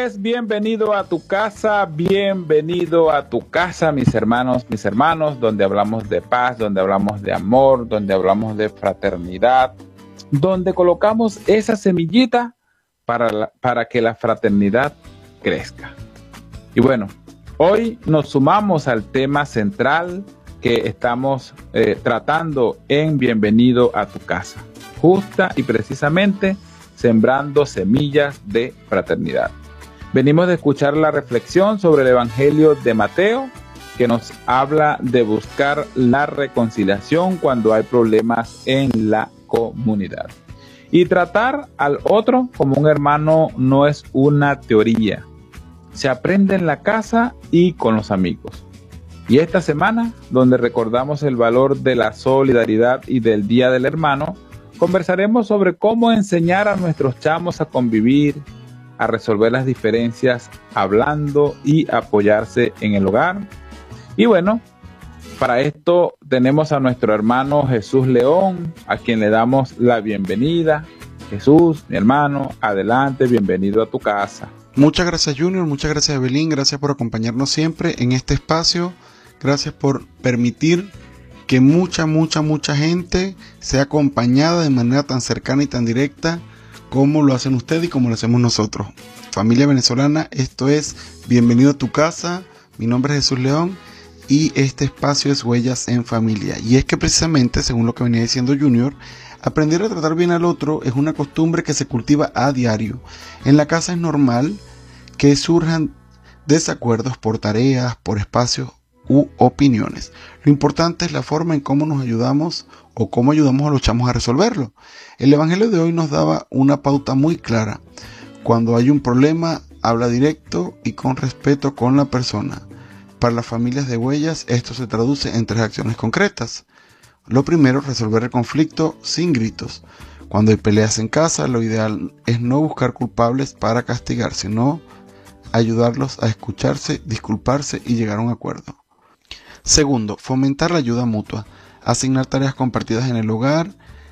es, bienvenido a tu casa, mis hermanos, donde hablamos de paz, donde hablamos de amor, donde hablamos de fraternidad, donde colocamos esa semillita para que la fraternidad crezca. Y bueno, hoy nos sumamos al tema central que estamos tratando en Bienvenido a tu casa, justa y precisamente sembrando semillas de fraternidad. Venimos de escuchar la reflexión sobre el Evangelio de Mateo, que nos habla de buscar la reconciliación cuando hay problemas en la comunidad. Y tratar al otro como un hermano no es una teoría. Se aprende en la casa y con los amigos. Y esta semana, donde recordamos el valor de la solidaridad y del Día del Hermano, conversaremos sobre cómo enseñar a nuestros chamos a convivir, a resolver las diferencias hablando y apoyarse en el hogar. Y bueno, para esto tenemos a nuestro hermano Jesús León, a quien le damos la bienvenida. Jesús, mi hermano, adelante, bienvenido a tu casa. Muchas gracias, Junior, muchas gracias, Evelyn, gracias por acompañarnos siempre en este espacio, gracias por permitir que mucha gente sea acompañada de manera tan cercana y tan directa como lo hacen ustedes y como lo hacemos nosotros. Familia venezolana, esto es Bienvenido a tu casa, mi nombre es Jesús León y este espacio es Huellas en Familia. Y es que precisamente, según lo que venía diciendo Junior, aprender a tratar bien al otro es una costumbre que se cultiva a diario. En la casa es normal que surjan desacuerdos por tareas, por espacios u opiniones. Lo importante es la forma en cómo nos ayudamos o cómo ayudamos a los chamos a resolverlo. El Evangelio de hoy nos daba una pauta muy clara. Cuando hay un problema, habla directo y con respeto con la persona. Para las familias de Huellas, esto se traduce en 3 acciones concretas. Lo primero, resolver el conflicto sin gritos. Cuando hay peleas en casa, lo ideal es no buscar culpables para castigar, sino ayudarlos a escucharse, disculparse y llegar a un acuerdo. Segundo, fomentar la ayuda mutua, asignar tareas compartidas en el hogar.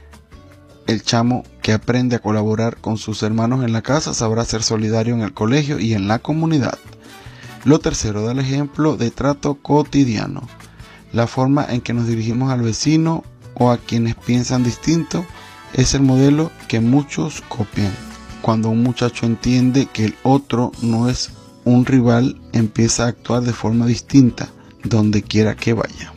El chamo que aprende a colaborar con sus hermanos en la casa sabrá ser solidario en el colegio y en la comunidad. Lo tercero, dar el ejemplo de trato cotidiano. La forma en que nos dirigimos al vecino o a quienes piensan distinto es el modelo que muchos copian. Cuando un muchacho entiende que el otro no es un rival, empieza a actuar de forma distinta donde quiera que vaya.